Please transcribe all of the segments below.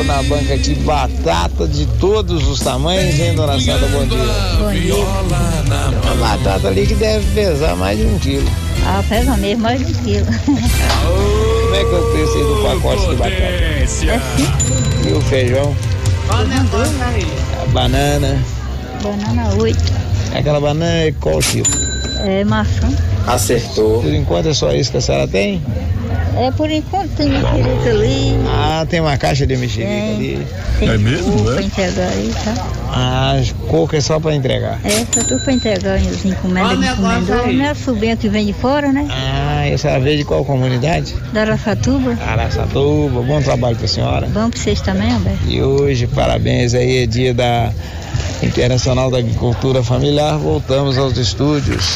chegou na banca aqui batata de todos os tamanhos, hein, dona Santa? Bom dia. Bom dia. Uma batata ali que deve pesar mais de 1 quilo. Ah, pesa mesmo mais de 1 quilo. Como é que é o preço aí do pacote de batata? É 5. E o feijão? A banana? Banana 8. Aquela banana é qual tipo? É maçã. Acertou. Por enquanto é só isso que a senhora tem? É, por enquanto tem mexerica ali. Ah, tem uma caixa de mexerica ali. Tem mesmo, pra entregar aí, tá? Ah, coco é só pra entregar. É, só tudo pra entregar as encomendas que encomendou. Não é a sobrinha que vem de fora, né? Ah, e a senhora veio de qual comunidade? Da Araçatuba. Araçatuba, bom trabalho pra senhora. Bom pra vocês também, Alberto. E hoje, parabéns aí, é dia da Internacional da Agricultura Familiar. Voltamos aos estúdios.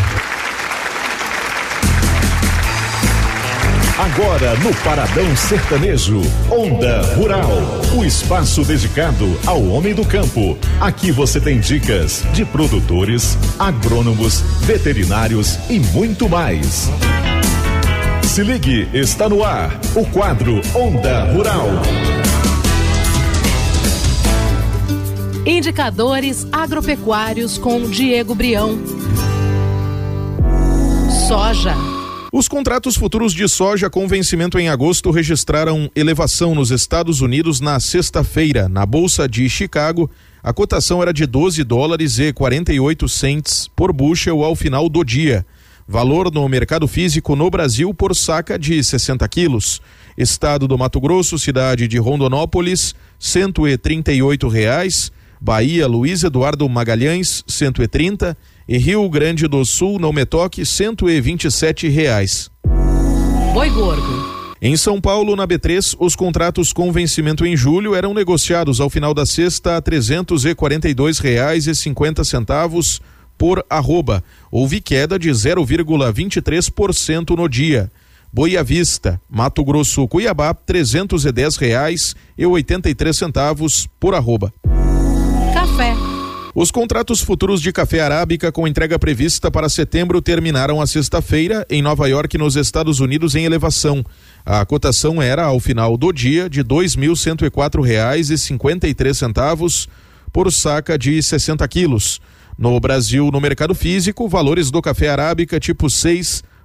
Agora no Paradão Sertanejo, Onda Rural, o espaço dedicado ao homem do campo. Aqui você tem dicas de produtores, agrônomos, veterinários e muito mais. Se ligue, está no ar o quadro Onda Rural. Indicadores agropecuários com Diego Brião. Soja. Os contratos futuros de soja com vencimento em agosto registraram elevação nos Estados Unidos na sexta-feira. Na Bolsa de Chicago, a cotação era de $12,48 por bushel ao final do dia. Valor no mercado físico no Brasil por saca de 60 quilos. Estado do Mato Grosso, cidade de Rondonópolis, R$138. Bahia, Luiz Eduardo Magalhães, 130. E Rio Grande do Sul, não me toque, R$127. Boi gordo. Em São Paulo, na B3, os contratos com vencimento em julho eram negociados ao final da sexta a R$342,50 por arroba. Houve queda de 0,23% no dia. Boi à vista, Mato Grosso, Cuiabá, R$310,83 por arroba. Café. Os contratos futuros de café arábica com entrega prevista para setembro terminaram a sexta-feira em Nova York, nos Estados Unidos, em elevação. A cotação era, ao final do dia, de R$2.104,53 por saca de 60 quilos. No Brasil, no mercado físico, valores do café arábica tipo 6